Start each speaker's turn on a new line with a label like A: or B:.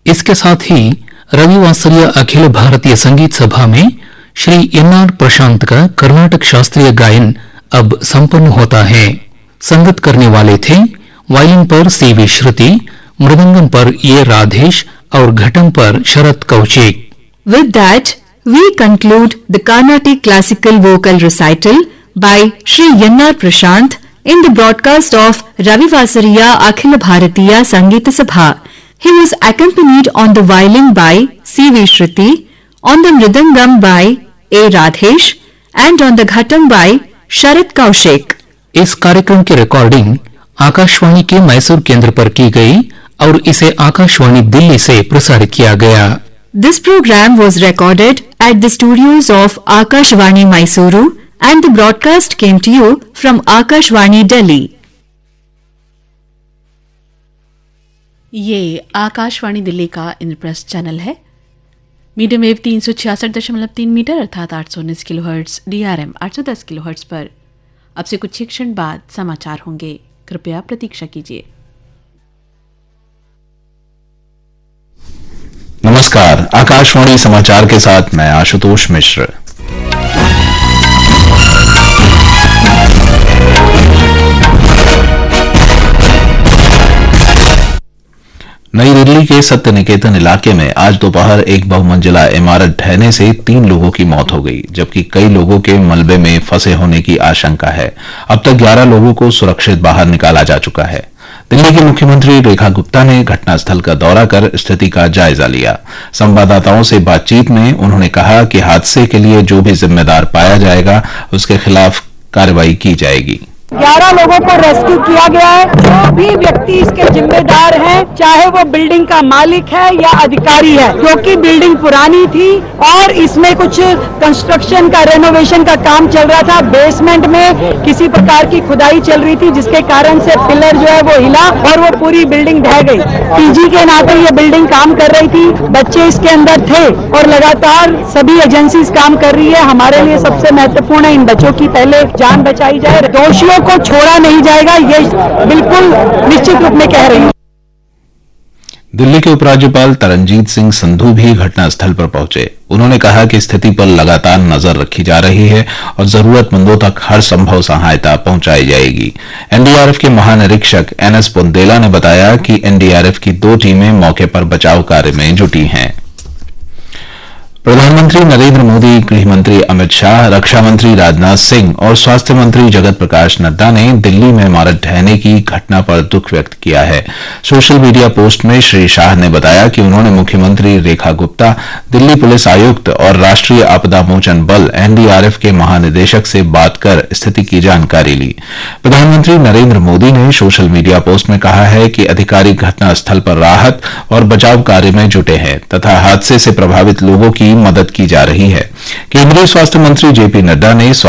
A: इसके साथ ही रविवासरिया अखिल भारतीय संगीत सभा में श्री एन.आर. प्रशांत का कर्नाटक शास्त्रीय गायन अब संपन्न होता है। संगत करने वाले थे वायलिन पर सी.वी. श्रुति, मृदंगम पर ए. राधेश और घटम पर शरद Kaushik.
B: With that, we conclude the Carnatic Classical Vocal Recital by Shri N.R. Prashant in the broadcast of Ravivasariya Akhil Bharatiya Sangeeta Sabha. He was accompanied on the violin by C.V. Shruti, on the mridangam by A. Radhesh and on the ghatam by Sharad Kaushik.
A: इस कार्यक्रम की recording Akashvani के मैसूर केंद्र पर की गई और इसे आकाशवाणी दिल्ली से प्रसारित किया गया।
B: This program was recorded at the studios of Akashvani Mysuru and the broadcast came to you from Akashvani Delhi.
C: ये आकाशवाणी दिल्ली का इंद्रप्रस्थ चैनल है। मीडियम वेव 366.3 मीटर अर्थात 819 किलोहर्ट्ज, DRM 810 किलोहर्ट्ज पर। अब से कुछ ही क्षण बाद समाचार होंगे, कृपया प्रतीक्षा कीजिए।
D: नमस्कार, आकाशवाणी समाचार के साथ मैं आशुतोष मिश्र। नई दिल्ली के सत्य निकेतन इलाके में आज दोपहर एक बहुमंजिला इमारत ढहने से 3 लोगों की मौत हो गई, जबकि कई लोगों के मलबे में फंसे होने की आशंका है। अब तक 11 लोगों को सुरक्षित बाहर निकाला जा चुका है। दिल्ली की मुख्यमंत्री रेखा गुप्ता ने घटनास्थल का दौरा कर स्थिति का जायजा लिया। संवाददाताओं से बातचीत में उन्होंने कहा कि हादसे के लिए जो भी जिम्मेदार पाया जाएगा उसके खिलाफ कार्रवाई की जाएगी।
E: 11 लोगों को रेस्क्यू किया गया है। जो भी व्यक्ति इसके जिम्मेदार हैं, चाहे वो बिल्डिंग का मालिक है या अधिकारी है, क्योंकि बिल्डिंग पुरानी थी और इसमें कुछ कंस्ट्रक्शन का रेनोवेशन का काम चल रहा था। बेसमेंट में किसी प्रकार की खुदाई चल रही थी, जिसके कारण से पिलर जो है वो हिला और वो पूरी बिल्डिंग ढह गई। पीजी के नाते ये बिल्डिंग काम कर रही थी, बच्चे इसके अंदर थे और लगातार सभी एजेंसीज काम कर रही है। हमारे लिए सबसे महत्वपूर्ण है इन बच्चों की पहले जान बचाई जाए, दोषियों को छोड़ा नहीं जाएगा, ये बिल्कुल निश्चित रूप में कह रही हूं।
D: दिल्ली के उपराज्यपाल तरनजीत सिंह संधू भी घटनास्थल पर पहुंचे। उन्होंने कहा कि स्थिति पर लगातार नजर रखी जा रही है और जरूरतमंदों तक हर संभव सहायता पहुंचाई जाएगी। एनडीआरएफ के महानिरीक्षक एनएस बुंदेला ने बताया कि एनडीआरएफ की 2 टीमें मौके पर बचाव कार्य में जुटी हैं। प्रधानमंत्री नरेंद्र मोदी, गृह मंत्री अमित शाह, रक्षा मंत्री राजनाथ सिंह और स्वास्थ्य मंत्री जगत प्रकाश नड्डा ने दिल्ली में इमारत ढहने की घटना पर दुख व्यक्त किया है। सोशल मीडिया पोस्ट में श्री शाह ने बताया कि उन्होंने मुख्यमंत्री रेखा गुप्ता, दिल्ली पुलिस आयुक्त और राष्ट्रीय आपदा मोचन बल एनडीआरएफ के महानिदेशक से बात कर स्थिति की जानकारी ली। प्रधानमंत्री नरेंद्र मोदी ने सोशल मीडिया पोस्ट में कहा है कि अधिकारी घटनास्थल पर राहत और बचाव कार्य में जुटे हैं तथा हादसे से प्रभावित लोगों की मदद की जा रही है। केंद्रीय स्वास्थ्य मंत्री जेपी नड्डा ने